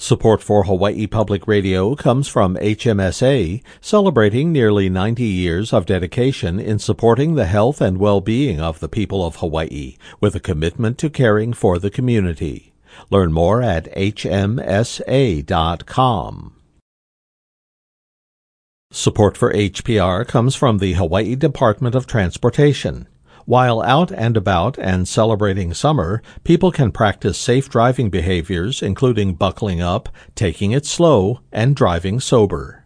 Support for Hawaii Public Radio comes from HMSA, celebrating nearly 90 years of dedication in supporting the health and well-being of the people of Hawaii, with a commitment to caring for the community. Learn more at hmsa.com. Support for HPR comes from the Hawaii Department of Transportation. While out and about and celebrating summer, people can practice safe driving behaviors, including buckling up, taking it slow, and driving sober.